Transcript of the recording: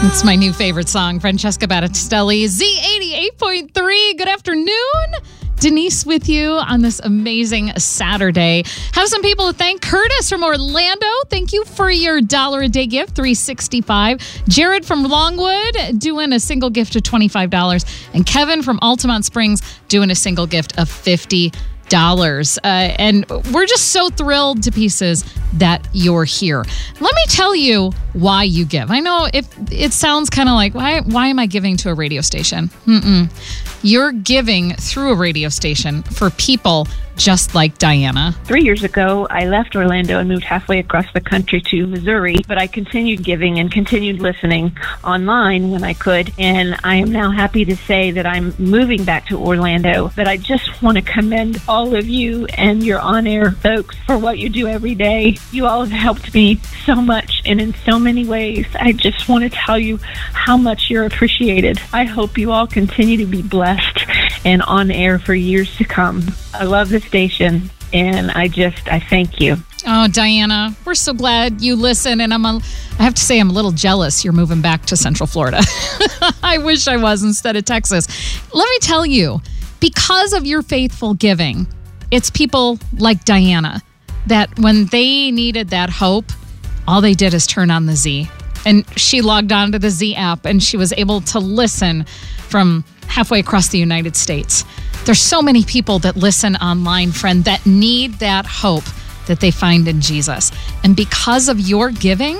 It's my new favorite song, Francesca Battistelli, Z88.3. Good afternoon. Denise with you on this amazing Saturday. Have some people to thank. Curtis from Orlando, thank you for your $1 a day gift, $365. Jared from Longwood doing a single gift of $25. And Kevin from Altamont Springs doing a single gift of $50. And we're just so thrilled to pieces that you're here. Let me tell you why you give. I know it sounds kind of like, why am I giving to a radio station? You're giving through a radio station for people just like Diana. 3 years ago, I left Orlando and moved halfway across the country to Missouri, but I continued giving and continued listening online when I could, and I am now happy to say that I'm moving back to Orlando. But I just want to commend all of you and your on-air folks for what you do every day. You all have helped me so much and in so many ways. I just want to tell you how much you're appreciated. I hope you all continue to be blessed and on air for years to come. I love the station, and I thank you. Oh, Diana, we're so glad you listen, and I have to say I'm a little jealous you're moving back to Central Florida. I wish I was instead of Texas. Let me tell you, because of your faithful giving, it's people like Diana that when they needed that hope, all they did is turn on the Z. And she logged on to the Z app, and she was able to listen from halfway across the United States. There's so many people that listen online, friend, that need that hope that they find in Jesus. And because of your giving,